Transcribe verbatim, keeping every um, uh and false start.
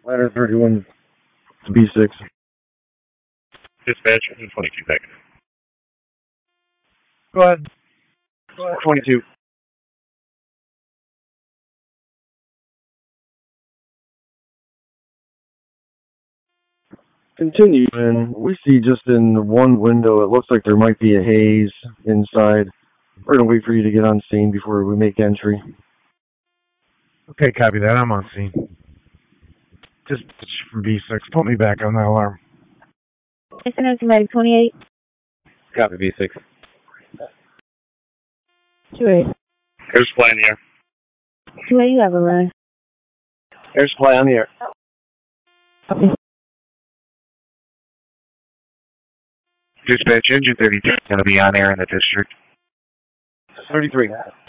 Ladder thirty-one to B six. Dispatch, twenty-two seconds. Go ahead. Go ahead. twenty-two. Continue, and we see just in one window, it looks like there might be a haze inside. We're going to wait for you to get on scene before we make entry. Okay, copy that. I'm on scene. Just from B six. Put me back on that alarm. Listener to twenty-eight. Copy B six. two eight. Air supply in the air. two eight, you have a run. Air supply on the air. Okay. Dispatch, engine thirty-two is going to be on air in the district. thirty-three.